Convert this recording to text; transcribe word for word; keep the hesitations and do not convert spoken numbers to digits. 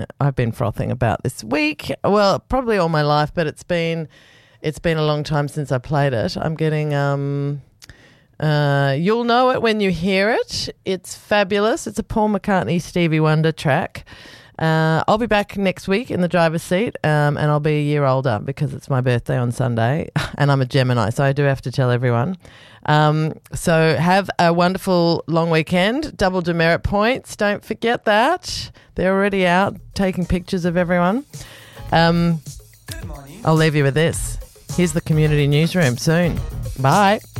I've been frothing about this week. Well, probably all my life, but it's been it's been a long time since I played it. I'm getting um uh you'll know it when you hear it. It's fabulous. It's a Paul McCartney Stevie Wonder track. Uh, I'll be back next week in the driver's seat, um, and I'll be a year older because it's my birthday on Sunday, and I'm a Gemini, so I do have to tell everyone. Um, so have a wonderful long weekend. Double demerit points. Don't forget that. They're already out taking pictures of everyone. Um, I'll leave you with this. Here's the community newsroom soon. Bye.